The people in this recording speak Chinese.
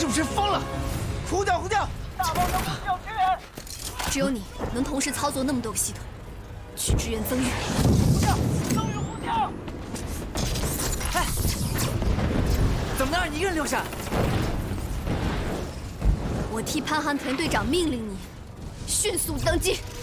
不是疯了？呼叫！ 大炮要呼叫支援！ 只有你能同时操作那么多个系统，去支援增援。 呼叫！ 哎，怎么能让你一个人留下？ 我替潘航田队长命令你，迅速登机。